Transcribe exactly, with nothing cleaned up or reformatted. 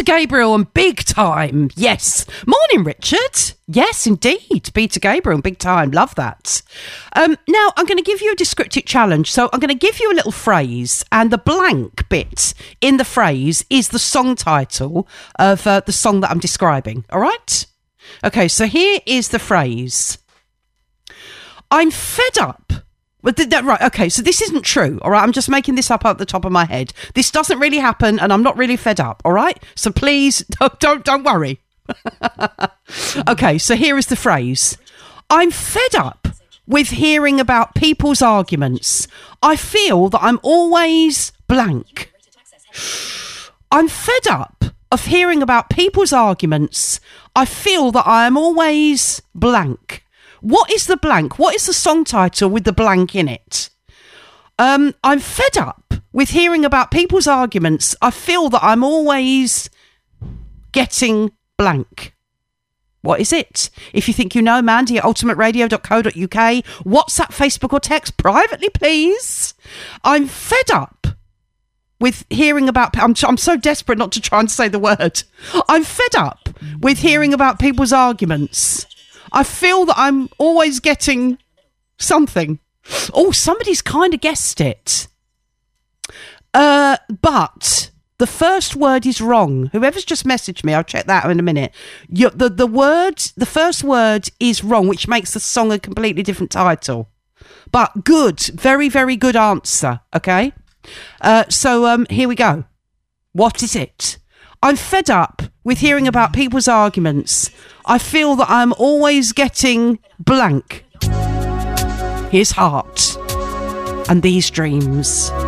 Gabriel and Big Time. Yes. Morning, Richard. Yes, indeed. Peter Gabriel and Big Time. Love that. Um, now, I'm going to give you a descriptive challenge. So I'm going to give you a little phrase, and the blank bit in the phrase is the song title of uh, the song that I'm describing. All right? Okay, so here is the phrase. I'm fed up. Well, th- that, right, okay, so this isn't true, all right? I'm just making this up at the top of my head. This doesn't really happen, and I'm not really fed up, all right? So please, don't don't, don't worry. Okay, so here is the phrase. I'm fed up with hearing about people's arguments. I feel that I'm always blank. I'm fed up of hearing about people's arguments. I feel that I am always blank. What is the blank? What is the song title with the blank in it? Um, I'm fed up with hearing about people's arguments. I feel that I'm always getting blank. What is it? If you think you know, Mandy at ultimate radio dot co dot uk. WhatsApp, Facebook or text privately, please. I'm fed up with hearing about... I'm, I'm so desperate not to try and say the word. I'm fed up with hearing about people's arguments. I feel that I'm always getting something. Oh, somebody's kind of guessed it. Uh, but the first word is wrong. Whoever's just messaged me, I'll check that out in a minute. You, the, the word, the first word is wrong, which makes the song a completely different title. But good, very, very good answer, okay? Uh, so um, here we go. What is it? I'm fed up with hearing about people's arguments. I feel that I'm always getting blank. Here's Heart and These Dreams.